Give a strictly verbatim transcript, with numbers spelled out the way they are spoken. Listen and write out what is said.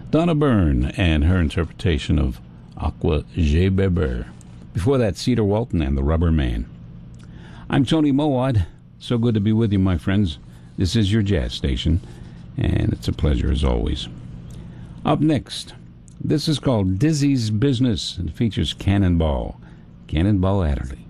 Donna Byrne and her interpretation of Aqua Je Beber. Before that, Cedar Walton and the Rubber Man. I'm Tony Mowat. So good to be with you, my friends. This is your jazz station, and it's a pleasure as always. Up next, this is called Dizzy's Business and features Cannonball, Cannonball Adderley.